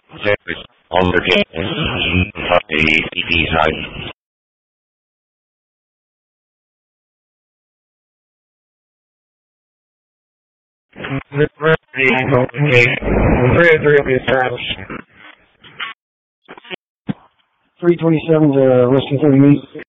Service on the EP side. 327 to less than 30 minutes.